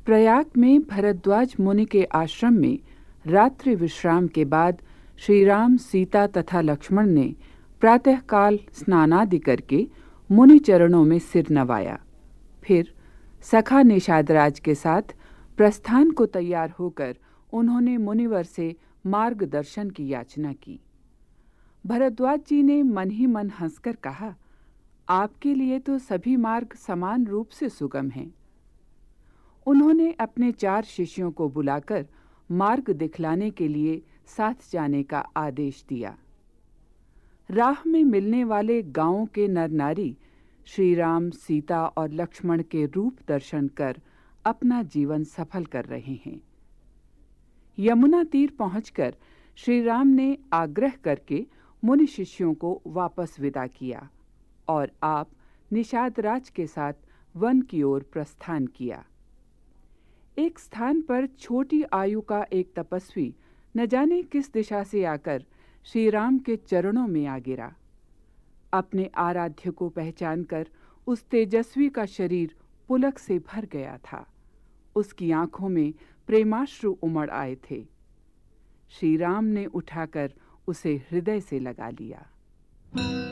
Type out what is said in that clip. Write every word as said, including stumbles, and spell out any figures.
प्रयाग में भरद्वाज मुनि के आश्रम में रात्रि विश्राम के बाद श्री राम, सीता तथा लक्ष्मण ने प्रातःकाल स्नानादि करके मुनि चरणों में सिर नवाया। फिर सखा निषादराज के साथ प्रस्थान को तैयार होकर उन्होंने मुनिवर से मार्गदर्शन की याचना की। भरद्वाज जी ने मन ही मन हंसकर कहा, आपके लिए तो सभी मार्ग समान रूप से सुगम हैं। उन्होंने अपने चार शिष्यों को बुलाकर मार्ग दिखलाने के लिए साथ जाने का आदेश दिया। राह में मिलने वाले गांवों के नर नारी श्री राम, सीता और लक्ष्मण के रूप दर्शन कर अपना जीवन सफल कर रहे हैं। यमुना तीर पहुंचकर श्री राम ने आग्रह करके मुनि शिष्यों को वापस विदा किया और आप निषादराज के साथ वन की ओर प्रस्थान किया। एक स्थान पर छोटी आयु का एक तपस्वी न जाने किस दिशा से आकर श्री राम के चरणों में आ गिरा। अपने आराध्य को पहचानकर उस तेजस्वी का शरीर पुलक से भर गया था। उसकी आंखों में प्रेमाश्रु उमड़ आए थे। श्री राम ने उठाकर उसे हृदय से लगा लिया।